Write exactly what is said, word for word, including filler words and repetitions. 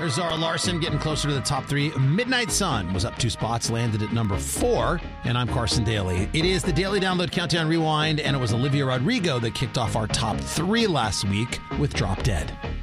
There's Zara Larson getting closer to the top three. Midnight Sun was up two spots, landed at number four. And I'm Carson Daly. It is the Daily Download Countdown Rewind, and it was Olivia Rodrigo that kicked off our top three last week with Drop Dead.